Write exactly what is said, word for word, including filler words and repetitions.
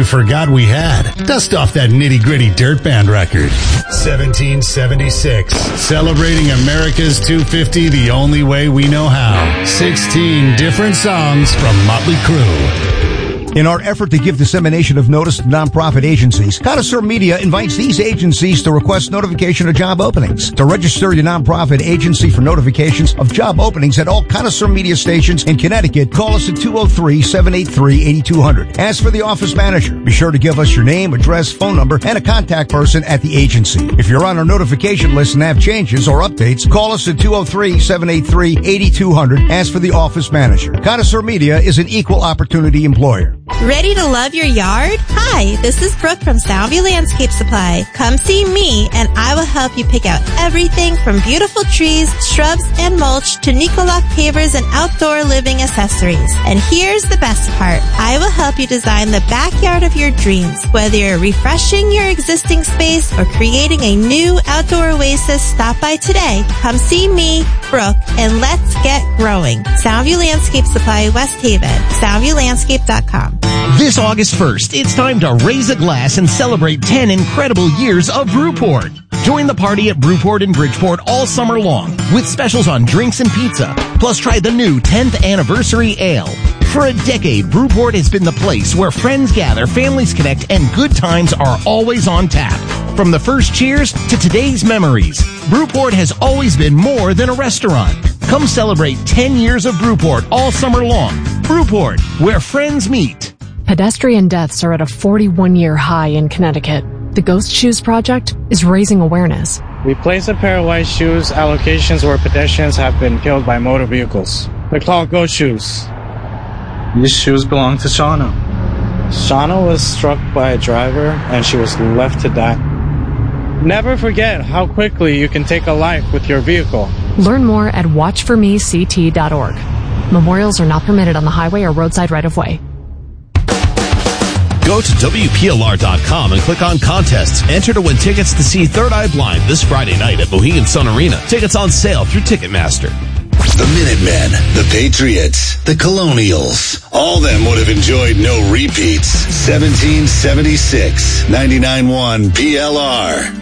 you forgot we had. Dust off that nitty-gritty dirt band record. seventeen seventy-six. Celebrating America's two fifty the only way we know how. sixteen different songs from Motley Crue. In our effort to give dissemination of notice to nonprofit agencies, Connoisseur Media invites these agencies to request notification of job openings. To register your nonprofit agency for notifications of job openings at all Connoisseur Media stations in Connecticut, call us at two oh three, seven eight three, eight two zero zero. Ask for the office manager. Be sure to give us your name, address, phone number, and a contact person at the agency. If you're on our notification list and have changes or updates, call us at two oh three, seven eight three, eight two zero zero. Ask for the office manager. Connoisseur Media is an equal opportunity employer. Ready to love your yard? Hi, this is Brooke from Soundview Landscape Supply. Come see me and I will help you pick out everything from beautiful trees, shrubs, and mulch to Nicolak pavers and outdoor living accessories. And here's the best part. I will help you design the backyard of your dreams. Whether you're refreshing your existing space or creating a new outdoor oasis, stop by today. Come see me, Brooke, and let's get growing. Soundview Landscape Supply, West Haven. soundview landscape dot com. This August first, it's time to raise a glass and celebrate ten incredible years of Brewport. Join the party at Brewport in Bridgeport all summer long with specials on drinks and pizza. Plus, try the new tenth Anniversary Ale. For a decade, Brewport has been the place where friends gather, families connect, and good times are always on tap. From the first cheers to today's memories, Brewport has always been more than a restaurant. Come celebrate ten years of Brewport all summer long. Brewport, where friends meet. Pedestrian deaths are at a forty-one year high in Connecticut. The Ghost Shoes Project is raising awareness. Replace a pair of white shoes at locations where pedestrians have been killed by motor vehicles. They're called Ghost Shoes. These shoes belong to Shauna. Shauna was struck by a driver and she was left to die. Never forget how quickly you can take a life with your vehicle. Learn more at watch for me c t dot org. Memorials are not permitted on the highway or roadside right-of-way. Go to W P L R dot com and click on contests. Enter to win tickets to see Third Eye Blind this Friday night at Mohegan Sun Arena. Tickets on sale through Ticketmaster. The Minutemen, the Patriots, the Colonials. All them would have enjoyed no repeats. seventeen seventy-six, ninety-nine point one P L R.